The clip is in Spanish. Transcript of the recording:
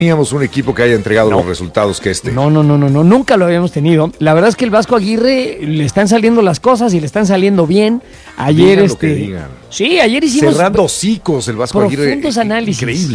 teníamos un equipo que haya entregado los resultados que este. No, nunca lo habíamos tenido. La verdad es que el Vasco Aguirre le están saliendo las cosas y le están saliendo bien. Ayer Digan lo que digan. Sí, ayer hicimos cerrando hocicos el Vasco Aguirre. profundos análisis. Increíble.